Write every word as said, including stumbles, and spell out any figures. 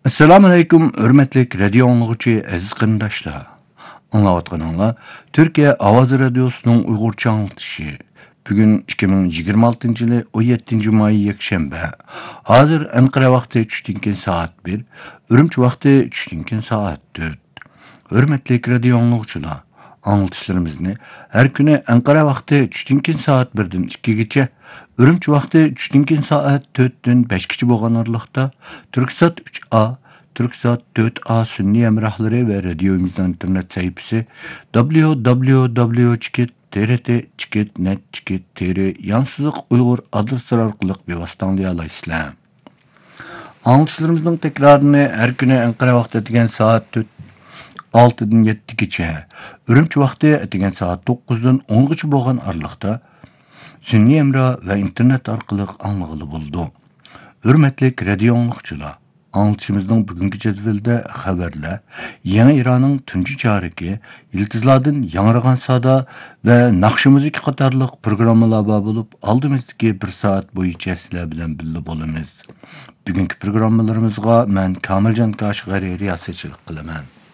Assalamu alaykum, hörmetlik radio anlıqçı aziz qındaşlar. Anlayatqanыңlar Türkiye Avaz Radyosu'nun Uygurca anlatışı. Bugün iki bin yigirma altıncı yılı on yedinci may yakşembe. Hazır Ankara vakti tushdan saat bir, Ürümçi vakti tushdan saat dört. Hörmetlik radio anlıqçılar. Anlatışlarımızını her günü Ankara vakti tushdan saat birden ikkigacha, Ürümçi vakti tushdan saat dörtdən beşgacha bo'lgan oraliqda Turksat uch A, Turksat dört A sünni emrahları ve radyomuzdan internet sayfası w w w nokta t r t nokta net nokta t r yansızlık Uygur adresleri arkalı bir vasıtanlıya alaysızlar. Anlatışlarımızın tekrarını her günü Ankara vakti etigen saat altıdan yettigacha, Ürümçi vakti etigen saat dokuzdan ongacha bo'lgan aralıqda sünni emra ve internet arkalı anlıqılı buldu. Hürmetlik radio anlıqçılar. Anlatışımızın bugünkü cedvelde haberler, Yeni İran'ın tuncu çariki, yıldızlardan yanırgan sada ve nakşı müzik katarlık programmalar bulup aldığımızdaki bir saat boyunca sizler bilen bildi bolumuz. Bugünkü programmalarımızga ben Kamilcan Kaşgari riyasetçilik kılaman.